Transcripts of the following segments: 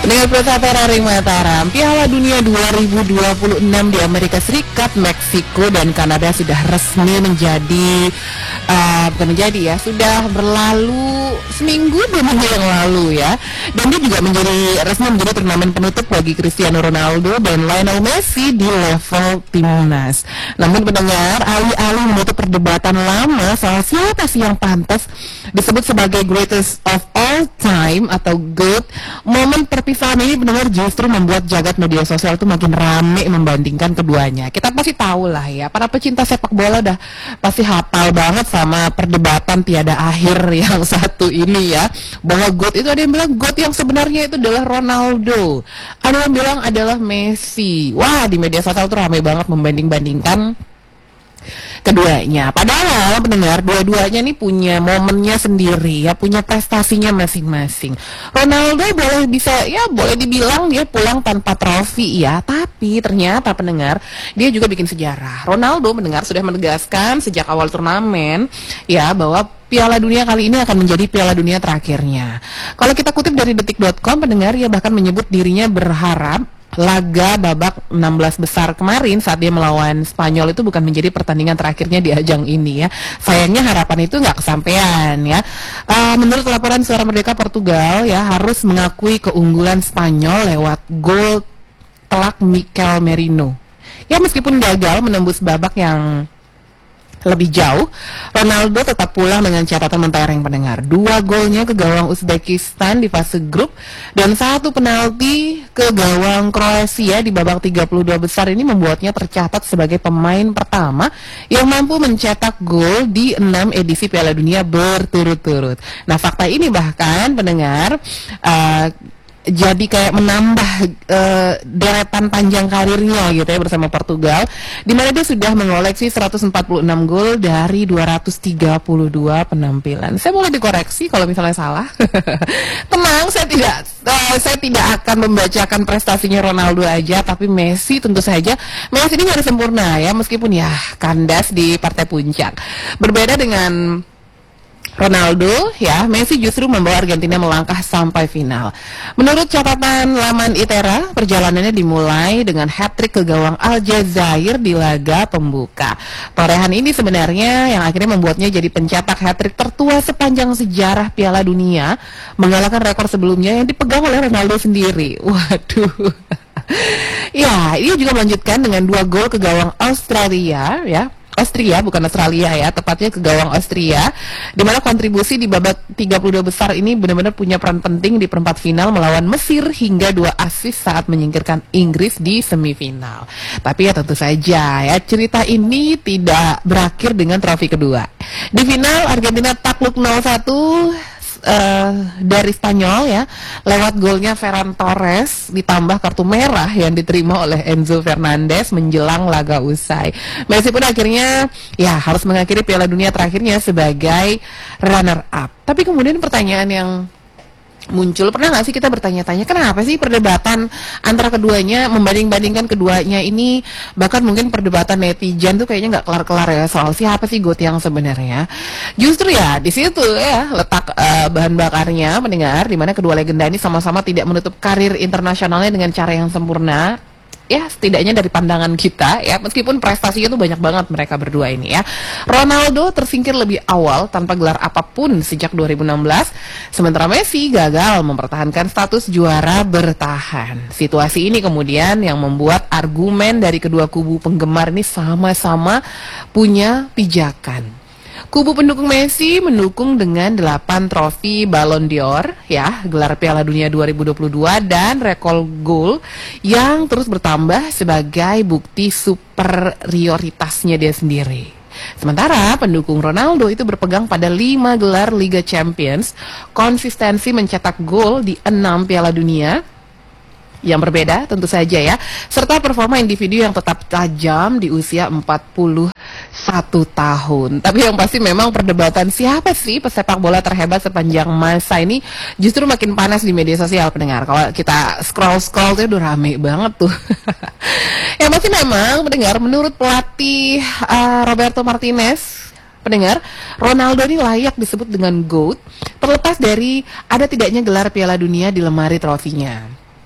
Dengan Pratara Mataram, Piala Dunia 2026 di Amerika Serikat, Meksiko, dan Kanada sudah resmi menjadi, bukan menjadi ya, sudah berlalu seminggu 2 minggu yang lalu ya. Dan dia juga resmi menjadi turnamen penutup bagi Cristiano Ronaldo dan Lionel Messi di level timnas. Namun pendengar, alih-alih menutup perdebatan lama soal siapa sih yang pantas disebut sebagai greatest of all time atau GOAT, momen perpisahan ini benar justru membuat jagat media sosial itu makin rame membandingkan keduanya. Kita pasti tahu lah ya, para pecinta sepak bola udah pasti hafal banget sama perdebatan tiada akhir yang satu ini ya, bahwa GOAT itu, ada yang bilang GOAT yang sebenarnya itu adalah Ronaldo, ada yang bilang adalah Messi. Wah, di media sosial tuh ramai banget membanding-bandingkan keduanya. Padahal pendengar, dua-duanya nih punya momennya sendiri ya, punya prestasinya masing-masing. Ronaldo boleh dibilang dia pulang tanpa trofi ya, tapi ternyata pendengar, dia juga bikin sejarah. Ronaldo pendengar sudah menegaskan sejak awal turnamen ya bahwa Piala Dunia kali ini akan menjadi Piala Dunia terakhirnya. Kalau kita kutip dari detik.com, pendengar, ia bahkan menyebut dirinya berharap laga babak 16 besar kemarin saat dia melawan Spanyol itu bukan menjadi pertandingan terakhirnya di ajang ini ya. Sayangnya harapan itu nggak kesampaian ya. Menurut laporan Suara Merdeka, Portugal ya harus mengakui keunggulan Spanyol lewat gol telak Mikel Merino. Ya, meskipun gagal menembus babak yang lebih jauh, Ronaldo tetap pulang dengan catatan mentereng pendengar. 2 golnya ke gawang Uzbekistan di fase grup dan 1 penalti ke gawang Kroasia di babak 32 besar ini membuatnya tercatat sebagai pemain pertama yang mampu mencetak gol di 6 edisi Piala Dunia berturut-turut. Nah, fakta ini bahkan pendengar jadi kayak menambah deretan panjang karirnya gitu ya bersama Portugal, di mana dia sudah mengoleksi 146 gol dari 232 penampilan. Saya boleh dikoreksi kalau misalnya salah. Tenang, saya tidak akan membacakan prestasinya Ronaldo aja, tapi Messi tentu saja. Messi ini harus sempurna ya, meskipun ya kandas di partai puncak. Berbeda dengan Ronaldo ya, Messi justru membawa Argentina melangkah sampai final. Menurut catatan laman ITERA, perjalanannya dimulai dengan hat-trick ke gawang Aljazair di laga pembuka. Torehan ini sebenarnya yang akhirnya membuatnya jadi pencetak hat-trick tertua sepanjang sejarah Piala Dunia, mengalahkan rekor sebelumnya yang dipegang oleh Ronaldo sendiri. Waduh. Ya, dia juga melanjutkan dengan 2 gol ke gawang Australia ya. Austria, bukan Australia ya, tepatnya ke gawang Austria, di mana kontribusi di babak 32 besar ini benar-benar punya peran penting di perempat final melawan Mesir hingga 2 assist saat menyingkirkan Inggris di semifinal. Tapi ya tentu saja ya, cerita ini tidak berakhir dengan trofi kedua. Di final Argentina takluk 0-1 dari Spanyol ya, lewat golnya Ferran Torres ditambah kartu merah yang diterima oleh Enzo Fernandez menjelang laga usai. Messi pun akhirnya ya harus mengakhiri Piala Dunia terakhirnya sebagai runner up. Tapi kemudian pertanyaan yang muncul, pernah nggak sih kita bertanya-tanya kenapa sih perdebatan antara keduanya, membanding-bandingkan keduanya ini, bahkan mungkin perdebatan netizen tuh kayaknya nggak kelar-kelar ya soal siapa sih GOAT yang sebenarnya. Justru ya di situ ya letak bahan bakarnya mendengar, di mana kedua legenda ini sama-sama tidak menutup karir internasionalnya dengan cara yang sempurna. Ya, setidaknya dari pandangan kita ya, meskipun prestasinya tuh banyak banget mereka berdua ini ya. Ronaldo tersingkir lebih awal tanpa gelar apapun sejak 2016, sementara Messi gagal mempertahankan status juara bertahan. Situasi ini kemudian yang membuat argumen dari kedua kubu penggemar ini sama-sama punya pijakan. Kubu pendukung Messi mendukung dengan 8 trofi Ballon d'Or ya, gelar Piala Dunia 2022 dan rekor gol yang terus bertambah sebagai bukti superioritasnya dia sendiri. Sementara pendukung Ronaldo itu berpegang pada 5 gelar Liga Champions, konsistensi mencetak gol di 6 Piala Dunia yang berbeda tentu saja ya, serta performa individu yang tetap tajam di usia 41 tahun. Tapi yang pasti memang perdebatan siapa sih pesepak bola terhebat sepanjang masa ini justru makin panas di media sosial pendengar. Kalau kita scroll tuh udah rame banget tuh. Yang pasti memang pendengar, menurut pelatih Roberto Martinez, pendengar, Ronaldo ini layak disebut dengan GOAT terlepas dari ada tidaknya gelar Piala Dunia di lemari trofinya.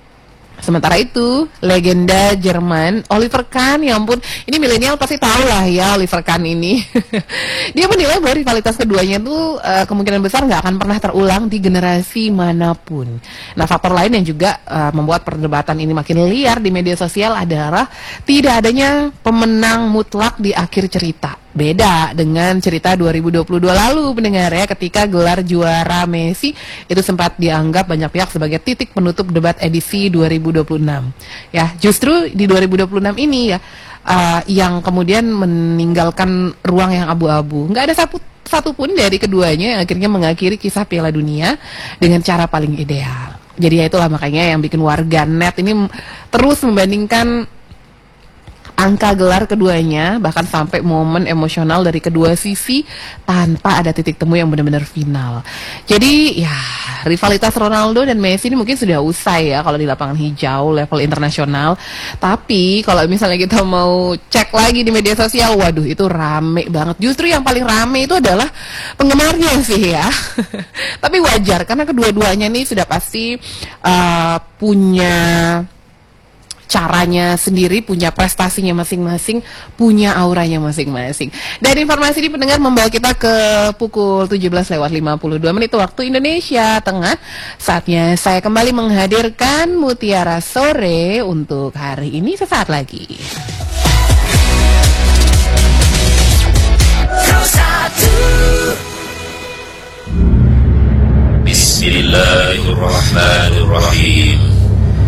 Sementara itu, legenda Jerman Oliver Kahn, ya ampun, ini milenial pasti tahu lah ya Oliver Kahn ini. Dia menilai bahwa rivalitas keduanya tuh kemungkinan besar nggak akan pernah terulang di generasi manapun. Nah, faktor lain yang juga membuat perdebatan ini makin liar di media sosial adalah tidak adanya pemenang mutlak di akhir cerita. Beda dengan cerita 2022 lalu pendengar ya, ketika gelar juara Messi itu sempat dianggap banyak pihak sebagai titik penutup debat edisi 2026. Ya, justru di 2026 ini ya yang kemudian meninggalkan ruang yang abu-abu. Nggak ada satupun dari keduanya yang akhirnya mengakhiri kisah Piala Dunia dengan cara paling ideal. Jadi ya itulah makanya yang bikin warga net ini terus membandingkan angka gelar keduanya, bahkan sampai momen emosional dari kedua sisi tanpa ada titik temu yang benar-benar final. Jadi ya rivalitas Ronaldo dan Messi ini mungkin sudah usai ya kalau di lapangan hijau level internasional. Tapi kalau misalnya kita mau cek lagi di media sosial, waduh itu rame banget. Justru yang paling rame itu adalah penggemarnya sih ya. Tapi wajar karena kedua-duanya nih sudah pasti punya caranya sendiri, punya prestasinya masing-masing, punya auranya masing-masing. Dan informasi ini pendengar membawa kita ke pukul 17:52 waktu Indonesia Tengah. Saatnya saya kembali menghadirkan Mutiara Sore untuk hari ini sesaat lagi. Bismillahirrahmanirrahim.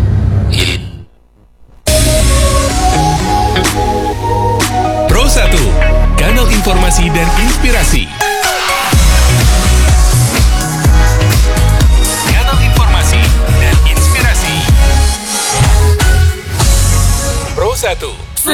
Pro 1, kanal informasi dan inspirasi. Kanal informasi dan inspirasi. Pro 1.